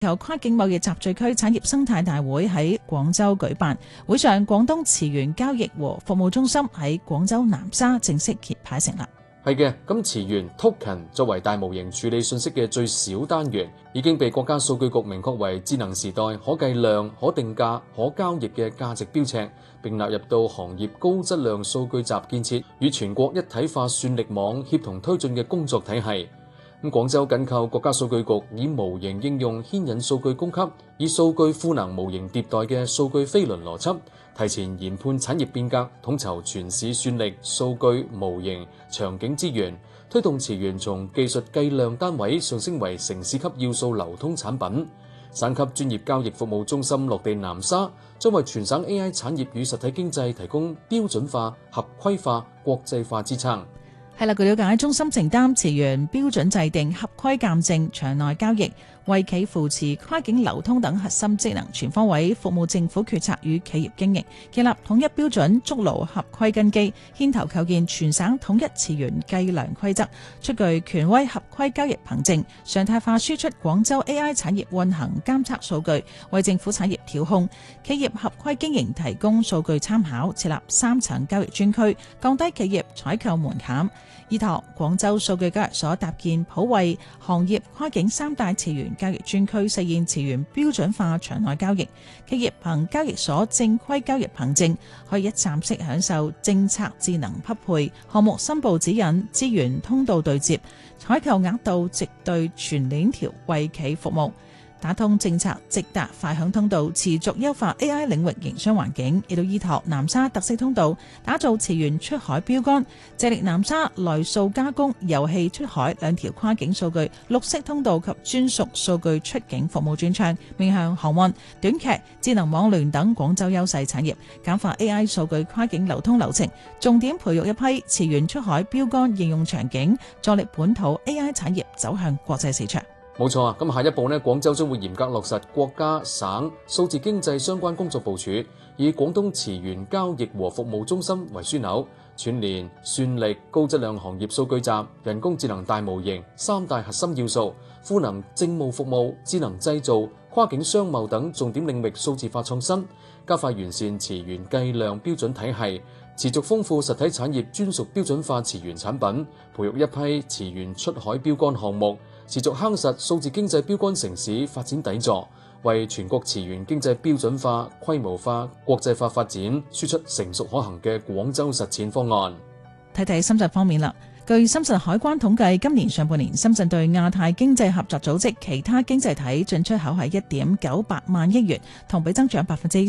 由跨境貿易集聚區產業生態大會喺廣州舉辦，會上廣東詞源交易和服務中心喺廣州南沙正式揭牌成立。 係嘅，咁詞源 token 作為大模型處理信息嘅最小單元，已經被國家數據局明確為智能時代可計量、可定價、可交易嘅價值標尺，並納入到行業高質量數據集建設與全國一體化算力網協同推進嘅工作體系。廣州緊扣國家數據局以模型應用牽引數據供給，以數據賦能模型迭代嘅數據飛輪邏輯，提前研判產業變革，統籌全市算力、數據、模型、場景資源，推動詞源從技術計量單位上升為城市級要素流通產品。省級專業交易服務中心落地南沙，將為全省 AI 產業與實體經濟提供標準化、合規化、國際化支撐。 係啦，據了解，中心承擔詞源標準制定、合規鑑證、場內交易、為企扶持跨境流通等核心職能，全方位服務政府決策與企業經營，建立統一標準，築牢合規根基，牽頭構建全省統一詞源計量規則，出具權威合規交易憑證，常態化輸出廣州 AI 產業運行監測數據，為政府產業調控、企業合規經營提供數據參考，設立3層交易專區，降低企業採購門檻。依託廣州數據交易所搭建普惠行業跨境3大詞源交易專區，實現詞源標準化場內交易。企業憑交易所正規交易憑證，可以一站式享受政策智能匹配、項目申報指引、資源通道對接、採購額度直對全鏈條為企服務。打通政策直達快響通道，持續優化 AI 領域營商環境，亦都依託南沙特色通道，打造詞源出海標杆，借力南沙來數加工、油氣出海2條跨境數據綠色通道及專屬數據出境服務專窗，面向航運、短劇、智能網聯等廣州優勢產業，簡化 AI 數據跨境流通流程，重點培育一批詞源出海標杆應用場景，助力本土 AI 產業走向國際市場。 冇錯啊！咁下一步呢，廣州將會嚴格落實國家省數字經濟相關工作部署，以廣東詞源交易和服務中心為樞紐，串聯算力、高質量行業數據集、人工智能大模型3大核心要素，賦能政務服務、智能製造、跨境商貿等重點領域數字化創新，加快完善詞源計量標準體系，持續豐富實體產業專屬標準化詞源產品，培育一批詞源出海標杆項目，持續夯實數字經濟標杆城市發展底座，為全國詞源經濟標準化、規模化、國際化發展輸出成熟可行嘅廣州實踐方案。 睇睇深圳方面啦。據深圳海關統計，今年上半年深圳對亞太經濟合作組織其他經濟體進出口係1.98萬億元，同比增長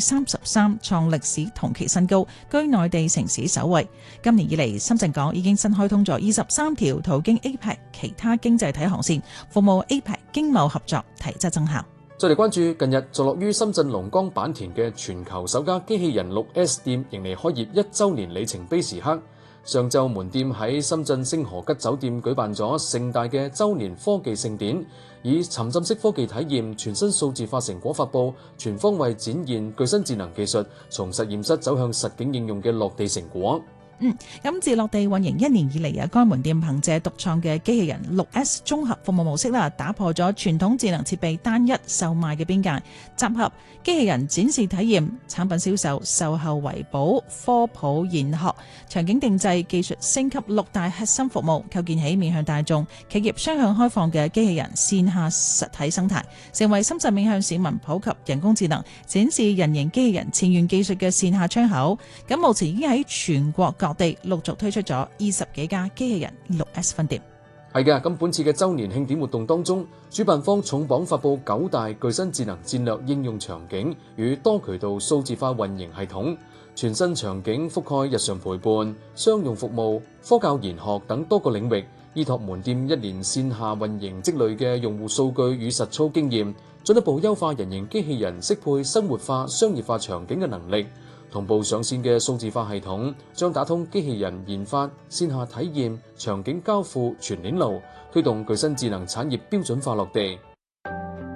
33%，創歷史同期新高，居內地城市首位。今年以嚟，深圳港已經新開通咗23條途經 APEC 其他經濟體航線，服務 APEC 經貿合作提質增效。 再嚟關注近日坐落於深圳龍崗坂田嘅全球首家機器人 6S 店迎嚟開業1週年里程碑時刻。上晝門店喺深圳星河吉酒店舉辦咗盛大嘅週年科技盛典，以沉浸式科技體驗、全新數字化成果發佈，全方位展現具身智能技術從實驗室走向實景應用嘅落地成果。 咁自落地運營1年以嚟，該門店憑借獨創嘅機器人 6S 綜合服務模式啦，打破咗傳統智能設備單一售賣嘅邊界，集合機器人展示體驗、產品銷售、售後維保、科普研學、場景定製、技術升級6大核心服務，構建起面向大眾、企業雙向開放嘅機器人線下實體生態，成為深圳面向市民普及人工智能、展示人形機器人前沿技術嘅線下窗口。咁目前已經喺全國各地陸續推出咗20幾家機器人 6S 分店。 係嘅，咁本次嘅週年慶典活動當中，主辦方重磅發佈9大具身智能戰略應用場景與多渠道數字化運營系統，全新場景覆蓋日常陪伴、商用服務、科教研學等多個領域，依託門店1年線下運營積累嘅用戶數據與實操經驗，進一步優化人形機器人適配生活化、商業化場景嘅能力。同步上線嘅數字化系統將打通機器人研發、線下體驗、場景交付全鏈路，推動具身智能產業標準化落地。